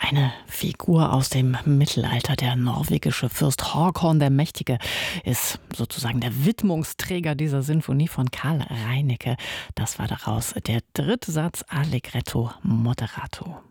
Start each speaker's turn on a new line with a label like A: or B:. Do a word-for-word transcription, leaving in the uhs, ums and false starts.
A: Eine Figur aus dem Mittelalter, der norwegische Fürst Håkon der Mächtige, ist sozusagen der Widmungsträger dieser Sinfonie von Karl Reinecke. Das war daraus der dritte Satz Allegretto Moderato.